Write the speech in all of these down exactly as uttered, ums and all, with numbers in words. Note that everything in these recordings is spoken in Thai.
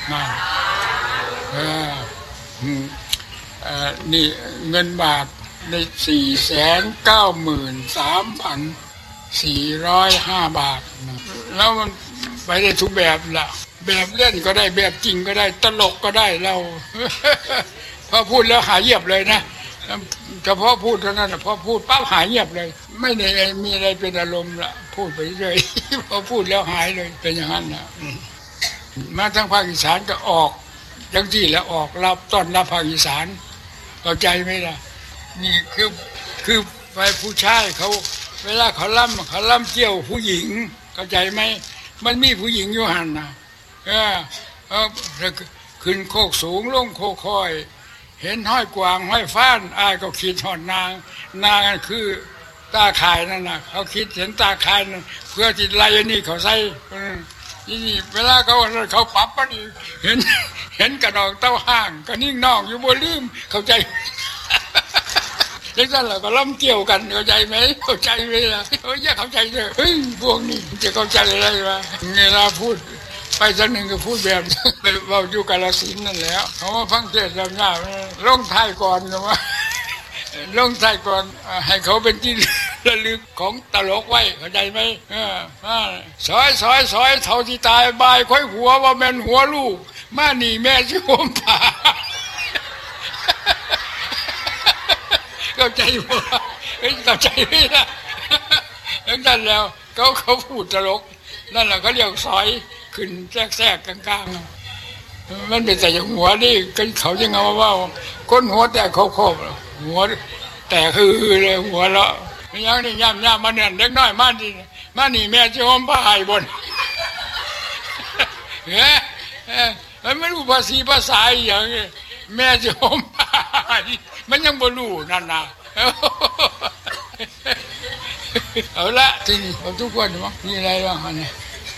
นั่นเออเอ่อนี่เงินบาทในสี่แสนเก้าหมื่นสามพันสี่ร้อยห้าบาทแล้วมันไปได้ทุกแบบละแบบเล่นก็ได้แบบจริงก็ได้ตลกก็ได้เราพอพูดแล้วหายเงียบเลยนะเฉพาะพูดเท่านั้นนะพอพูดปั๊บหายเงียบเลยไม่ได้มีอะไรเป็นอารมณ์ละพูดไปเรื่อยพอพูดแล้วหายเลยเป็นอย่างนั้นนะมาทางภาคอีสานก็ออกจังที่แล้วออกรับต้อนรับภาคอีสานเข้าใจไหมล่ะนี่คือคือไปผู้ชายเขาเวลาเขาล่ำเขาล่ำเกี่ยวผู้หญิงเข้าใจไหมมันมีผู้หญิงอยู่หันนะเออเออขึ้นโคกสูงลงโคกคอยเห็นห้อยกวางห้อยฟ้านอายก็คิดหอดนางนางคือตาข่ายนั่นนะเขาคิดเห็นตาข่ายนั่นเพื่อจิตไรนี่เขาใส่นี่เวลาเขาเขาปรับปนี่เห็นเห็นกระดองเต้าห้างก็นิ่งนอกอยู่บนลืมเข้าใจดังนั้นเราก็ล้ำเกี่ยวกันเข้าใจไหมเข้าใจไหมล่ะเฮ้ยอย่าเข้าใจเลยเฮ้ยพวกนี้จะเข้าใจอะไรวะเวลาพูดไปสักหนึ่งก็พูดแบบเราอยู่กาฬสินธุ์นั่นแหละเขาว่าฟังเทศน์เราหน้าลงท้ายก่อนนะว่าลงท้ายก่อนให้เขาเป็นที่ระลึกของตลกไว้เข้าใจไหมซอยซอยซอยเท่าที่ตายบายค่อยหัวว่าแม่นหัวลูกมาหนีแม่ชิวมป่าเข้าใจบ่เข้าใจไหมล่ะนั่นแล้วเขาเขาพูดตลกนั่นแหละเขาเรียกซอยขึ้นแทรกๆกลางๆมันเป็นแต่อย่างหัวนี่เขาจะเงาว่าก้นหัวแต่เขาครบหัวแต่คือเลยหัวเราะไม่ยังนี่ย่ำย่ำมาเนี่ยเล็กน้อยมาดีมาหนีแม่ชิวมป่าให้บนเฮ้ยมันไม่รู้ภาษีภาษาอย่างนี้แม่จะหอมมันยังบ่รู้นั่นนะเอาละทีนี้เราทุกคนมั้งมีอะไรบ้างเนี่ย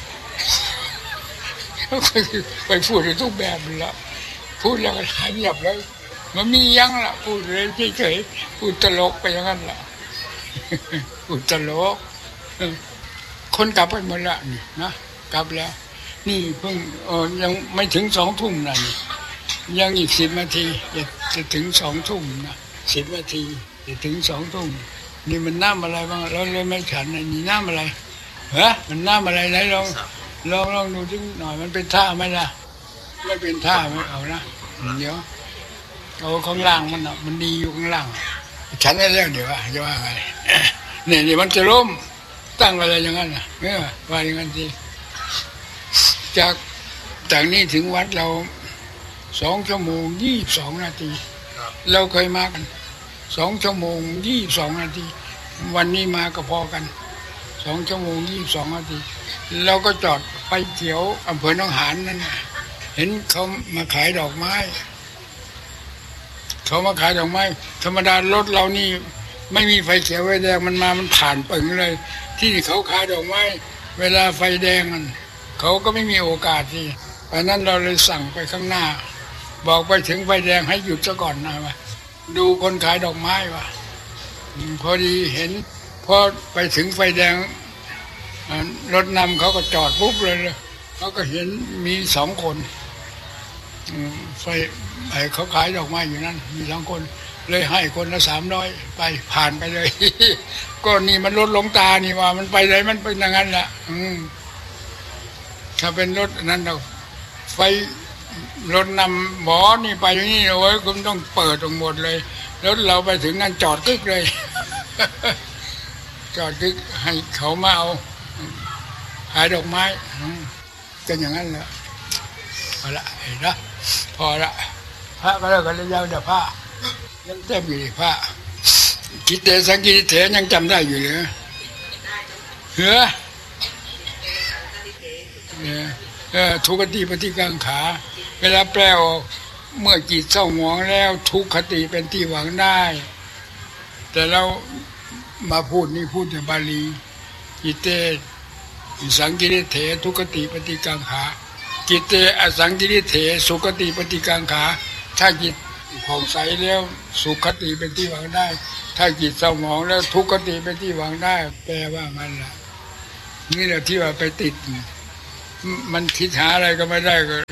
ไปพูดในทุกแบบเลยละพูดแล้วก็หายเงียบเลยมันมียังล่ะพูดเลยเฉยๆพูดตลกไปอย่างนั้นล่ะพูดตลกคนกลับไปหมดละนี่นะกลับแล้วนี่เพิ่งเออยังไม่ถึงสองทุ่มนะนี่ยังอีกสิบนาทีจะถึงสองทุ่มนะสิบนาทีจะถึงสองทุ่มนี่มันน้ำอะไรบ้างเราเลยไม่ฉันนี่น้ำอะไรฮะมันน้ำอะไรไหนลองลองลองดูทิ้งหน่อยมันเป็นท่าไหมล่ะไม่เป็นท่าไม่เอานะเดี๋ยวเอาข้างล่างมันอ่ะมันดีอยู่ข้างล่างฉันได้แล้วเดี๋ยวว่าจะว่าไงเนี่ยนี่มันจะล้มตั้งอะไรอย่างนั้นอ่ะเออว่าอย่างนั้นสิจากจากนี้ถึงวัดเราสองชั่วโมงยี่สิบสองนาทีเราเคยมากันสองชั่วโมงยี่สิบสองนาทีวันนี้มาก็พอกันสองชั่วโมงยี่สิบสองนาทีเราก็จอดไฟเขียวอำเภอหนองหานนั่นเห็นเขามาขายดอกไม้เขามาขายดอกไม้ธรรมดารถเรานี่ไม่มีไฟเขียวไฟแดงมันมามันผ่านปึงเลยที่เขาขายดอกไม้เวลาไฟแดงมันเขาก็ไม่มีโอกาสที่เพราะนั้นเราเลยสั่งไปข้างหน้าบอกไปถึงไฟแดงให้หยุดซะก่อนนะว่าดูคนขายดอกไม้ว่ะพอดีเห็นพอไปถึงไฟแดงรถนำเขาก็จอดปุ๊บเลยเขาก็เห็นมีสองคนไฟไอ้เขาขายดอกไม้อยู่นั่นมีสองคนเลยให้คนละสามร้อยไปผ่านไปเลยก็นี่มันรถหลงตานี่ว่ามันไปไหนมันเป็นอย่างนั้นแหละถ้าเป็นรถนั้นเราไฟรถนำหมอนี่ไปอย่างนี้โอ้ยคุณต้องเปิดตรงหมดเลยรถเราไปถึงนั่นจอดกึกเลยจอดกึกให้เขามาเอาขายดอกไม้ก็อย่างนั้นแหละพอละเห็นนะพอละพระก็แล้วกันเลยยาวแต่พระยังเต็มอยู่เลยพระกิเตสังกิเถยังจำได้อยู่เลยเฮ้อเออทุกขติปฏิกังขาเวลาแปลเมื่อจิตเศร้าหมองแล้วทุกขติเป็นที่หวังได้แต่เรามาพูดนี่พูดในบาลีกิเตสังกิริเถทุกขติปฏิกังขากิเตอสังกิริเถสุขติปฏิกังขาถ้าจิตผ่องใสแล้วสุขติเป็นที่หวังได้ถ้าจิตเศร้าหมองแล้วทุกขติเป็นที่หวังได้แปลว่ามันล่ะนี่แหละที่ว่าไปติดมันคิดหาอะไรก็ไม่ได้ก็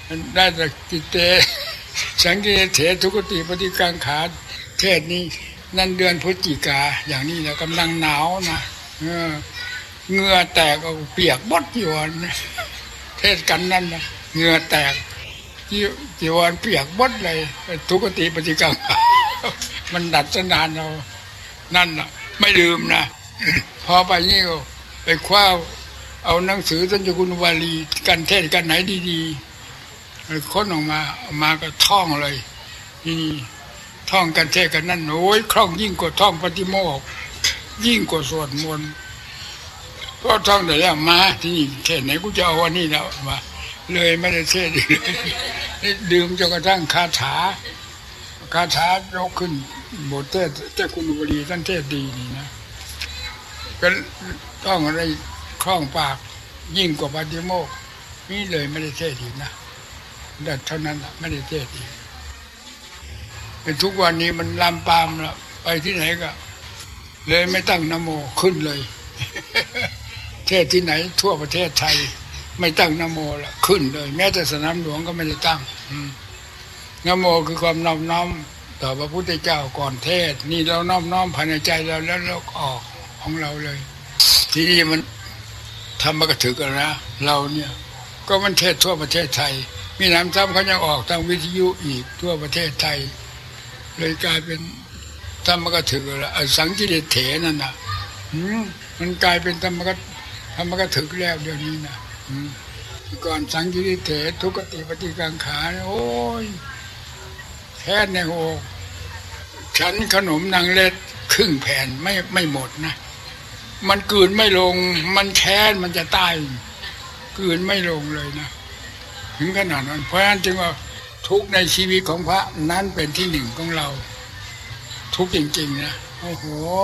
ได้แต่กิเตสังกิเถทุกติปฏิกังขาเทศนี้นั่นเดือนพฤศจิกาอย่างนี้แหละกำลังหนาวนะเออเหงื่อแตกเอาเปียกบดจีวรเทศกันนั่นนะเหงื่อแตกจีวรเปียกบดเลยทุกติปฏิกังขามันดัดสนานเรานั่นน่ะไม่ลืมนะพอไปนี่ก็ไปคว้าเอาหนังสือท่านเจ้าคุณวาลีกันเทศกันไหนดีๆค้นออกมาออกมาก็ท่องเลยนี่ท่องกันเทศกันนั่นโอ้ยคล่องยิ่งกว่าท่องปฏิโมกข์ยิ่งกว่าสวดมนต์ก็ท่องได้แล้วมาที่นี่เทศไหนกูจะเอาวันนี้แล้วมาเลยไม่ได้เทศเลยดื่มจนกระทั่งคาถาคาถายกขึ้นบทเทศเจ้าคุณวาลีท่านเทศดีนี่นะก็ต้องอะไรคล่องปากยิ่งกว่าปฏิโมกข์นี่เลยไม่ได้เทศอีกนะแต่เท่านั้นไม่ได้เทศอีกเป็นทุกวันนี้มันลามปามแล้วไปที่ไหนก็เลยไม่ตั้งนะโมขึ้นเลยเทศที่ไหนทั่วประเทศไทยไม่ตั้งนะโมละขึ้นเลยแม้แต่สนามหลวงก็ไม่ได้ตั้งนะโมคือความน้อมน้อมต่อพระพุทธเจ้าก่อนเทศนี่เราน้อมน้อมภายในใจเราแล้วเราออกของเราเลยที่นี่มันทำมากระถึกกันนะเราเนี่ยก็มันเทศทั่วประเทศไทยมีน้ำซ้ำเขายังออกทางวิทยุอีกทั่วประเทศไทยเลยกลายเป็นธรรมกถึกแล้วสังกิเลสเถนั่นน่ะมันกลายเป็นธรรมกธรรมกถึกแล้วเดี๋ยวนี้นะก่อนสังกิเลสเถทุกติปฏิกังขาโอ้ยแค่ในโหฉันขนมนางเล็ดครึ่งแผ่นไม่ไม่หมดนะมันกืนไม่ลงมันแค้นมันจะตายกืนไม่ลงเลยนะถึงขนาดนั้นเพราะฉะนั้นจึงว่าทุกในชีวิตของพระนั้นเป็นที่หนึ่งของเราทุกจริงๆนะโอ้โห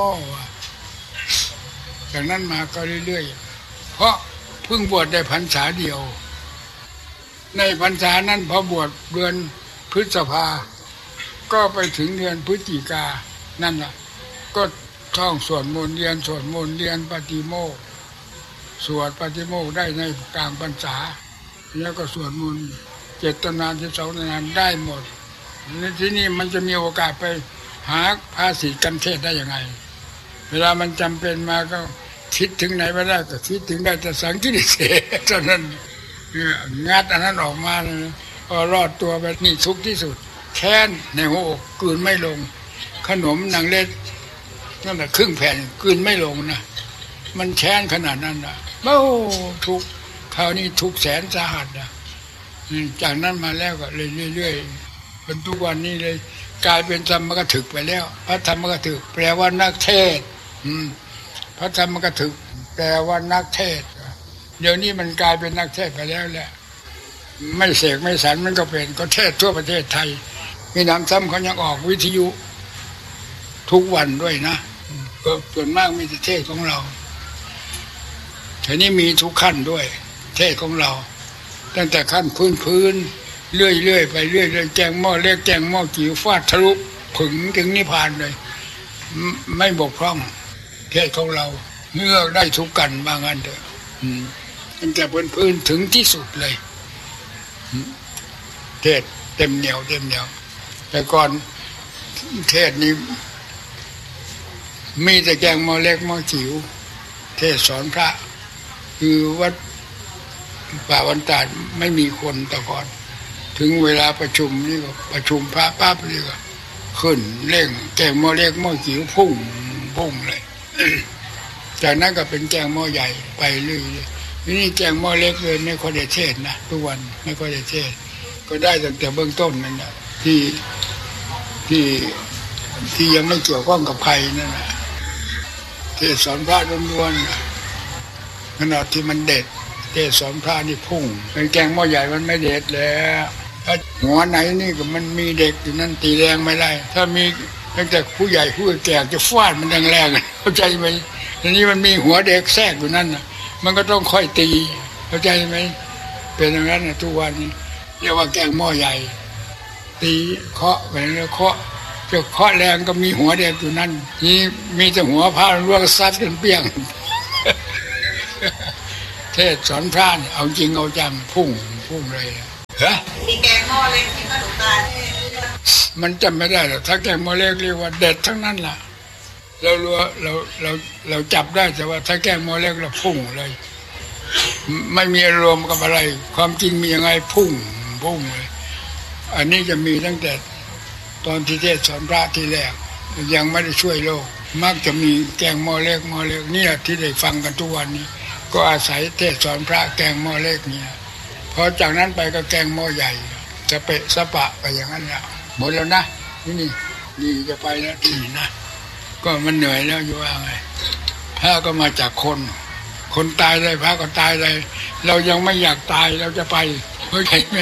จากนั้นมาก็เรื่อยๆเพราะเพิ่งบวชได้พรรษาเดียวในพรรษานั้นพอบวชเดือนพฤษภาก็ไปถึงเดือนพฤศจิกานั่นแหละก็ท่องสวดมนต์เรียนสวดมนต์เรียนปฏิโมกข์สวดปฏิโมกข์ได้ในกลางพรรษาแล้วก็สวดมนต์เจตนาที่สองนานได้หมดที่นี่มันจะมีโอกาสไปหาภาษิตกันเทศได้ยังไงเวลามันจำเป็นมาก็คิดถึงไหนไม่ได้ก็คิดถึงได้แต่สังกิริเสเท่านั้นงัดอันนั้นออกมาเลยก็รอดตัวไปนี่ทุกที่สุดแค้นในหัวอกกืนไม่ลงขนมนางเล็ดนั่นแหละครึ่งแผ่นกืนไม่ลงนะมันแค้นขนาดนั้นนะโอ้ทุกคราวนี้ทุกแสนสาหัสนะจากนั้นมาแล้วก็เลยเรื่อยๆเป็นทุกวันนี้เลยกลายเป็นธรรมกถึกไปแล้วพระธรรมกถึกแปลว่านักเทศพระธรรมกถึกแปลว่านักเทศเดี๋ยวนี้มันกลายเป็นนักเทศไปแล้วแหละไม่เสกไม่สันมันก็เป็นก็เทศทั่วประเทศไทยมีน้ำซ้ำเขายังออกวิทยุทุกวันด้วยนะก็ส่วนมากมีแต่เทศของเราทีนี้มีทุกขั้นด้วยเทศของเราตั้งแต่ขั้นพื้นพื้นเรื่อยเรื่อยไปเรื่อยเรื่อยแจงหม้อเล็กแจงหม้อจิ๋วฟาดทะลุผึ่งถึงนิพพานเลยไม่บกพร่องเทศของเราเลือกได้ทุกกันบางอันเถอะตั้งแต่พื้นพื้นถึงที่สุดเลยเทศเต็มเหนียวเต็มเหนียวแต่ก่อนเทศนี้มีแต่แจงหม้อเล็กหม้อจิ๋วเทศสอนพระคือวัดป่าวันตาดไม่มีคนแต่ก่อนถึงเวลาประชุมนี่ก็ประชุมพระปั๊บนี่ก็ขึ้นเร่งแกงหม้อเล็กหม้อจิ๋วพุ่งพุ่งเลยจากนั้นก็เป็นแกงหม้อใหญ่ไปเรื่อยๆนี่แกงหม้อเล็กเลยไม่ค่อยได้เทศนะทุกวันไม่ค่อยได้เทศก็ได้ตั้งแต่เบื้องต้นนั่นแหละที่ที่ที่ยังไม่เกี่ยวข้องกับใครนั่นแหละเทศสอนพระล้วนๆขนาดที่มันเด็ดเทศสอนพระนี่พุ่งเป็นแกงหม้อใหญ่มันไม่เด็ดแล้วหัวไหนนี่ก็มันมีเด็กอยู่นั่นตีแรงไม่ได้ถ้ามีตั้งแต่ผู้ใหญ่ผู้แก่จะฟาดมันแรงๆเข้าใจไหมทีนี้มันมีหัวเด็กแทรกอยู่นั่นน่ะมันก็ต้องค่อยตีเข้าใจไหมเป็นอย่างนั้นนะทุกวันนี้เรียกว่าแกงหม้อใหญ่ตีเคาะไปแล้วเคาะจะเคาะแรงก็มีหัวเด็กอยู่นั่นนี่มีแต่หัวพระร่วงซัดกันเปี้ยงเทศสอนพระเอาจริงเอาจังพุ่งพุ่งเลยฮะมีแกงหม้อเล็กที่ขนมตาลมันจำไม่ได้หรอกถ้าแกงหม้อเล็กเรียกว่าเด็ดทั้งนั้นล่ะเรารู้เราเราเราจับได้แต่ว่าถ้าแกงหม้อเล็กเราพุ่งเลยไม่มีอารมณ์กับอะไรความจริงมียังไงพุ่งพุ่งเลยอันนี้จะมีตั้งแต่ตอนที่เทศสอนพระที่แรกยังไม่ได้ช่วยโลกมักจะมีแกงหม้อเล็กหม้อเล็กเนี่ยที่ได้ฟังกันทุกวันนี้ก็อาศัยเทศสอนพระแกงหม้อเล็กเนี่ยพอจากนั้นไปก็แกงหม้อใหญ่จะเปะสะปะไปอย่างนั้นแล้วหมดแล้วนะนี่นี่นี่จะไปแล้วที่นะก็มันเหนื่อยแล้วอยู่ว่าไงพระก็มาจากคนคนตายเลยพระก็ตายเลยเรายังไม่อยากตายเราจะไปเข้าใจไหม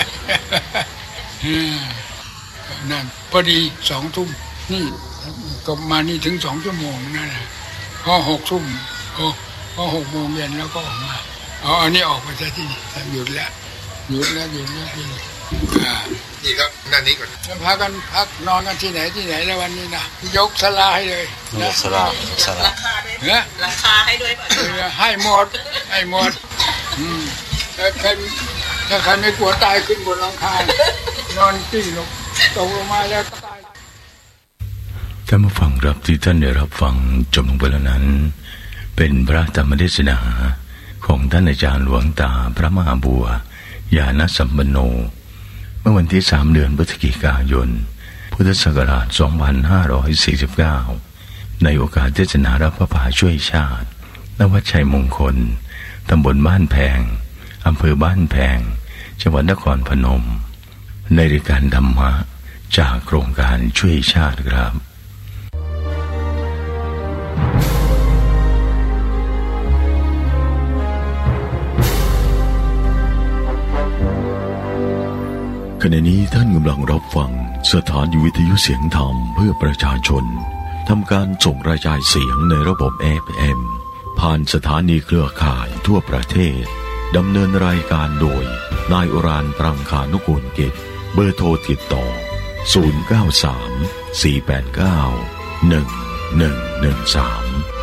นั่นพอดีสองทุ่มนี่ก็มานี่ถึงสองชั่วโมงนั่นแหละพอหกทุ่มโอ้พอหกโมงเย็นแล้วก็ออกมาเอาอันนี้ออกไปซะที่นี่หยุดแล้วหยุดแล้วหยุดแล้วที่นี่นี่ครับนั่นนี้ก่อนแล้วพักกันพักนอนกันที่ไหนที่ไหนแล้ววันนี้นะยกศาลาให้เลยยกศาลายกศาลาเนี่ยราคาให้ด้วยให้หมดให้หมดอืมถ้าใครถ้าใครไม่กลัวตายขึ้นบนหลังคานอนกิ้งลงตกลงมาแล้วตายท่านผู้ฟังครับที่ท่านได้รับฟังจบลงไปแล้วนั้นเป็นพระธรรมเทศนาของท่านอาจารย์หลวงตาพระมหาบัวญาณสัมปันโนเมื่อวันที่สามเดือนพฤศจิกายนพุทธศักราชสองพันห้าร้อยสี่สิบเก้าในโอกาสเทศนารับพระป่าช่วยชาติณวัดชัยมงคลตำบลบ้านแพงอำเภอบ้านแพงจังหวัดนครพนมในรายการธรรมะจากโครงการช่วยชาติครับขณะนี้ท่านกำลังรับฟังสถานีวิทยุเสียงธรรมเพื่อประชาชนทำการส่งกระจายเสียงในระบบ เอฟ เอ็ม ผ่านสถานีเครือข่ายทั่วประเทศดำเนินรายการโดยนายอุรานปรังคานุกูลกิจเบอร์โทรติดต่อศูนย์ เก้า สาม สี่ แปด เก้า หนึ่ง หนึ่ง หนึ่ง สาม